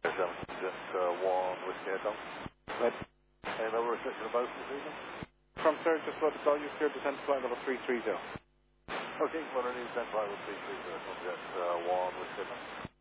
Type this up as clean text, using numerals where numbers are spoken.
Jet 1 Whiskey Hotel. Right. Any level restriction of both this evening? From sir, just about to call you, clear descent flight level 330. Okay, well, I need descent flight level 330 from Jet 1 Whiskey Hotel.